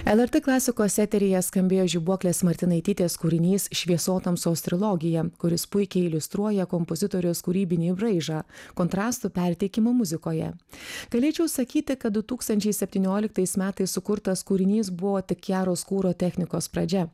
LRT klasikos eteryje skambėjo Žibuoklės Martinaitytės kūrinys Šviesotamsos trilogija, kuris puikiai iliustruoja kompozitoriaus kūrybinį braižą, kontrastų perteikimą muzikoje. Galėčiau sakyti, kad 2017 metais sukurtas kūrinys buvo tik Jaros kūro technikos pradžia.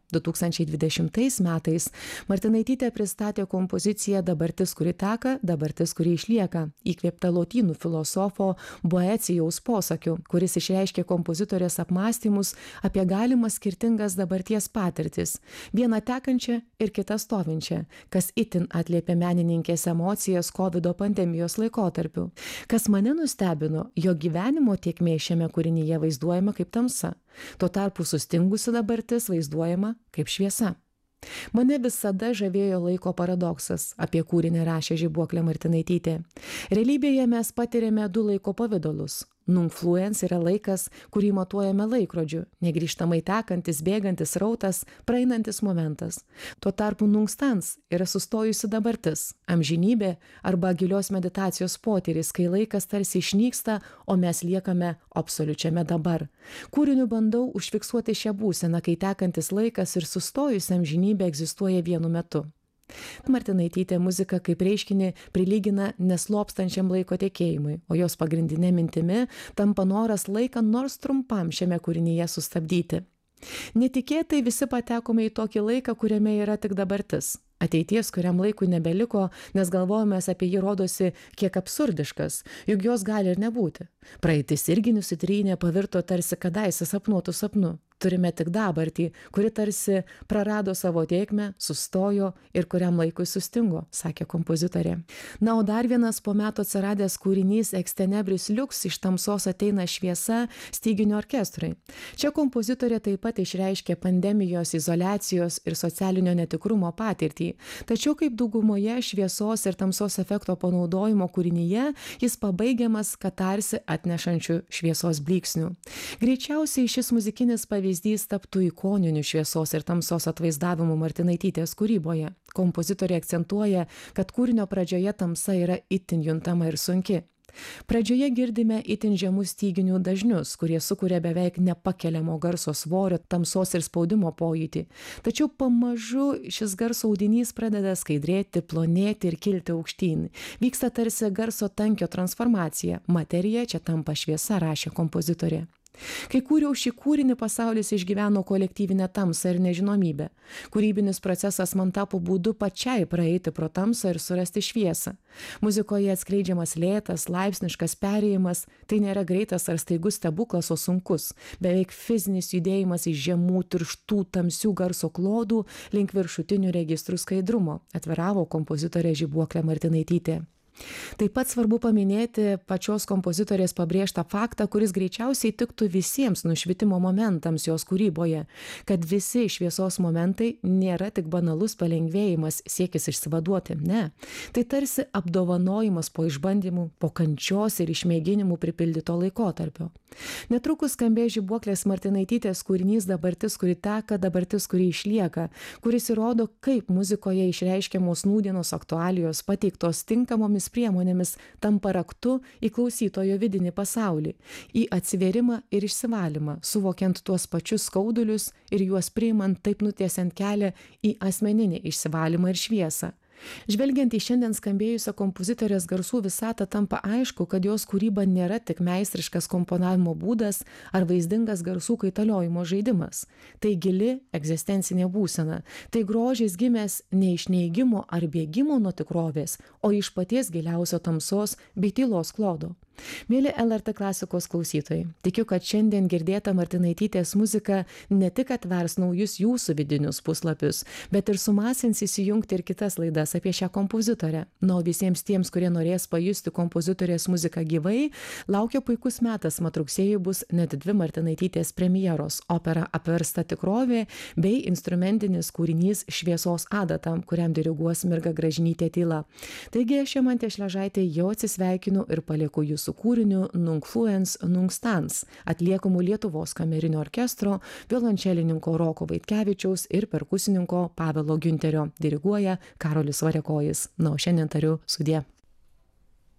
2020 metais Martinaitytė pristatė kompoziciją Dabartis, kuri teka, dabartis, kuri išlieka, įkvėpta lotynų filosofo Boecijaus posakiu, kuris išreiškė kompozitorės apmąstymus apie galimas skirtingas dabarties patirtis, vieną tekančią ir kitą stovinčią, kas itin atliepia menininkės emocijas COVID pandemijos laikotarpiu. Kas mane nustebino, jo gyvenimo tėkmė šiame kūrinyje vaizduojama kaip tamsa, tuo tarpu sustingusi dabartis vaizduojama kaip šviesa. Mane visada žavėjo laiko paradoksas, apie kūrinį rašė Žibuoklė Martinaitytė. Realybėje mes patiriame du laiko pavidalus. Nunfluence yra laikas, kurį matuojame laikrodžiu, negrįžtamai tekantis, bėgantis rautas, praeinantis momentas. Tuo tarpu nunstans yra sustojusi dabartis, amžinybė arba gilios meditacijos potyris, kai laikas tarsi išnyksta, o mes liekame absoliučiame dabar. Kūriniu bandau užfiksuoti šią būseną, kai tekantis laikas ir sustojusi amžinybė egzistuoja vienu metu. Martinaitytė muziką kaip reiškinį prilygina neslopstančiam laiko tekėjimui, o jos pagrindinė mintimi tampa noras laiką nors trumpam šiame kūrinyje sustabdyti. Netikėtai visi patekome į tokį laiką, kuriame yra tik dabartis. Ateities, kuriam laikui nebeliko, nes galvojomės apie jį rodosi kiek absurdiškas, juk jos gali ir nebūti. Praeitis irgi nusitrynė, pavirto tarsi kadaise sapnuotų sapnu. Turime tik dabartį, kuri tarsi prarado savo tėkmę, sustojo ir kuriam laikui sustingo, sakė kompozitorė. Na, o dar vienas po metų atsiradęs kūrinys Extenebris Lux, iš tamsos ateina šviesa, styginių orkestrui. Čia kompozitorė taip pat išreiškė pandemijos, izoliacijos ir socialinio netikrumo patirtį. Tačiau kaip daugumoje šviesos ir tamsos efekto panaudojimo kūrinyje, jis pabaigiamas katarsi atnešančių šviesos blyksnių. Greičiausiai šis muzikinis pavyzdys taptų ikoniniu šviesos ir tamsos atvaizdavimu Martinaitytės kūryboje. Kompozitorė akcentuoja, kad kūrinio pradžioje tamsa yra itin juntama ir sunki. Pradžioje girdime itin žemus styginių dažnius, kurie sukuria beveik nepakeliamo garso svorio, tamsos ir spaudimo pojūtį. Tačiau pamažu šis garso audinys pradeda skaidrėti, plonėti ir kilti aukštyn. Vyksta tarsi garso tankio transformacija. Materija čia tampa šviesa, rašė kompozitorė. Kai kūriau šį kūrinį, pasaulis išgyveno kolektyvinę tamsą ir nežinomybę. Kūrybinis procesas man tapo būdu pačiai praeiti pro tamsą ir surasti šviesą. Muzikoje atskleidžiamas lėtas, laipsniškas perėjimas, tai nėra greitas ar staigus stebuklas, o sunkus, beveik fizinis judėjimas iš žemų, tirštų, tamsių garso klodų link viršutinių registrų skaidrumo, atviravo kompozitorė Žibuoklė Martinaitytė. Taip pat svarbu paminėti pačios kompozitorės pabrėžtą faktą, kuris greičiausiai tiktų visiems nušvitimo momentams jos kūryboje, kad visi šviesos momentai nėra tik banalus palengvėjimas, siekis išsivaduoti, ne. Tai tarsi apdovanojimas po išbandymų, po kančios ir išmėginimų pripildyto laikotarpio. Netrukus skambės Žibuoklės Martinaitytės kūrinys Dabartis, kuri teka, dabartis, kuri išlieka, kuris įrodo, kaip muzikoje išreiškiamos nūdienos aktualijos pateiktos tinkamomis priemonėmis tampa raktu į klausytojo vidinį pasaulį, į atsivėrimą ir išsivalymą, suvokiant tuos pačius skaudulius ir juos priimant, taip nutiesiant kelią į asmeninį išsivalymą ir šviesą. Žvelgiant į šiandien skambėjusią kompozitorės garsų visatą, tampa aišku, kad jos kūryba nėra tik meistriškas komponavimo būdas ar vaizdingas garsų kaitaliojimo žaidimas. Tai gili egzistencinė būsena. Tai grožis gimęs ne iš neigimo ar bėgimo nuo tikrovės, o iš paties giliausio tamsos bei tylos klodo. Mėly LRT klasikos klausytojai, tikiu, kad šiandien girdėta Martinaitytės muzika ne tik atvers naujus jūsų vidinius puslapius, bet ir sumasins įsijungti ir kitas laidas apie šią kompozitorę. Na, o visiems tiems, kurie norės pajusti kompozitorės muziką gyvai, laukia puikus metas, mat rugsėjį bus net 2 Martinaitytės premjeros - opera Apversta tikrovė bei instrumentinis kūrinys Šviesos adata, kuriam diriguos Mirga Gražinytė Tyla. Taigi aš Jamantė Šležaitė jau atsisveikinu ir palieku jūsų kūriniu Nunfluence Nunstans, atliekamų Lietuvos kamerinio orkestro, violončelininko Roko Vaitkevičiaus ir perkusininko Pavelo Giunterio, diriguoja Karolis Variakojis. Na, o šiandien tariu sudie.